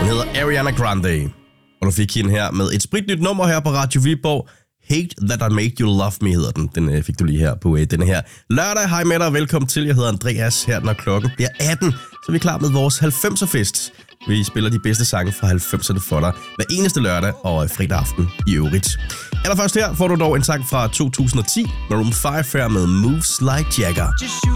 Hun hedder Ariana Grande. Og du fik hende her med et spritnyt nummer her på Radio Viborg. Hate That I Made You Love Me hedder den. Den fik du lige her på denne her lørdag. Hej med dig og velkommen til. Jeg hedder Andreas her, når klokken bliver 18. Så er vi klar med vores 90'er-fest. Vi spiller de bedste sange fra 90'erne for dig hver eneste lørdag og fredag aften i øvrigt. Allerførst her får du dog en sang fra 2010. Maroon 5 her med Moves Like Jagger.